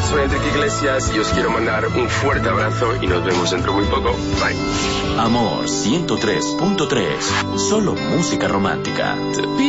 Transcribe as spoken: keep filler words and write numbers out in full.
soy Enrique Iglesias y os quiero mandar un fuerte abrazo y nos vemos dentro muy poco. Bye. Amor ciento tres punto tres. Solo música romántica.